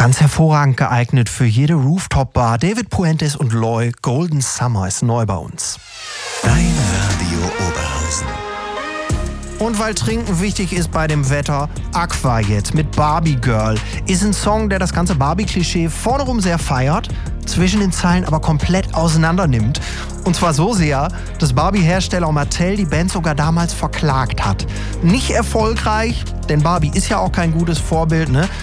Ganz hervorragend geeignet für jede Rooftop-Bar. David Puentes und Loy, Golden Summer ist neu bei uns. Dein Radio Oberhausen. Und weil Trinken wichtig ist bei dem Wetter, Aqua jetzt mit Barbie Girl ist ein Song, der das ganze Barbie-Klischee vorne rum sehr feiert, zwischen den Zeilen aber komplett auseinander nimmt. Und zwar so sehr, dass Barbie-Hersteller Mattel die Band sogar damals verklagt hat. Nicht erfolgreich, denn Barbie ist ja auch kein gutes Vorbild, ne?